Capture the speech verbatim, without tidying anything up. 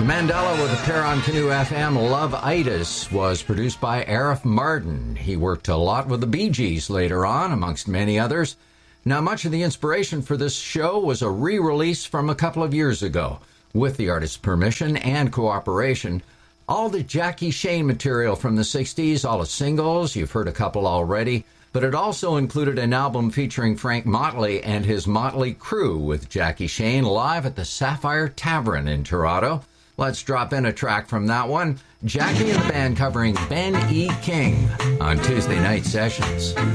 Mandela with a pair on Canoe F M. Love Itis was produced by Arif Mardin. He worked a lot with the Bee Gees later on, amongst many others. Now, much of the inspiration for this show was a re-release from a couple of years ago. With the artist's permission and cooperation, all the Jackie Shane material from the sixties, all the singles, you've heard a couple already, but it also included an album featuring Frank Motley and his Motley Crew with Jackie Shane live at the Sapphire Tavern in Toronto. Let's drop in a track from that one. Jackie and the band covering Ben E. King on Tuesday Night Sessions.